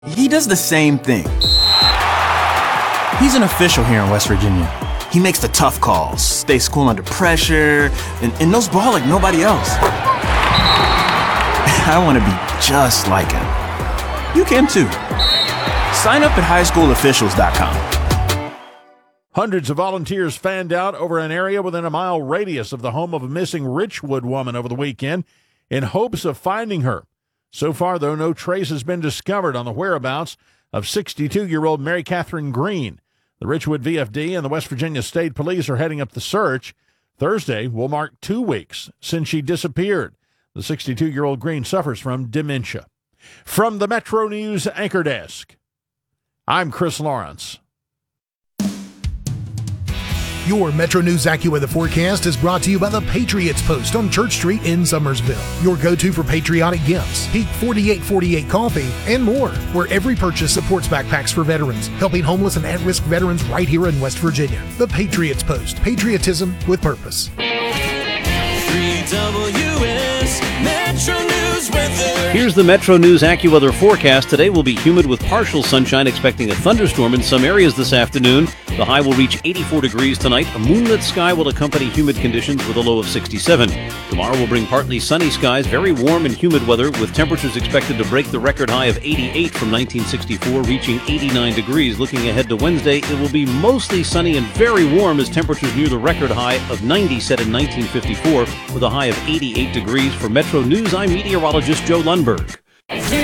He does the same thing. He's an official here in West Virginia. He makes the tough calls, stays cool under pressure, and knows ball like nobody else. I want to be just like him. You can too. Sign up at highschoolofficials.com. Hundreds of volunteers fanned out over an area within a mile radius of the home of a missing Richwood woman over the weekend in hopes of finding her. So far, though, no trace has been discovered on the whereabouts of 62-year-old Mary Catherine Green. The Richwood VFD and the West Virginia State Police are heading up the search. Thursday will mark 2 weeks since she disappeared. The 62-year-old Green suffers from dementia. From the Metro News Anchor Desk, I'm Chris Lawrence. Your Metro News AccuWeather forecast is brought to you by the Patriots Post on Church Street in Summersville. Your go-to for patriotic gifts, Peak 4848 coffee, and more, where every purchase supports backpacks for veterans, helping homeless and at-risk veterans right here in West Virginia. The Patriots Post, patriotism with purpose. 3WS Metro News weather. Here's the Metro News AccuWeather forecast. Today will be humid with partial sunshine, expecting a thunderstorm in some areas this afternoon. The high will reach 84 degrees tonight. A moonlit sky will accompany humid conditions with a low of 67. Tomorrow will bring partly sunny skies, very warm and humid weather, with temperatures expected to break the record high of 88 from 1964, reaching 89 degrees. Looking ahead to Wednesday, it will be mostly sunny and very warm as temperatures near the record high of 90 set in 1954, with a high of 88 degrees. For Metro News, I'm meteorologist Joe Lundberg.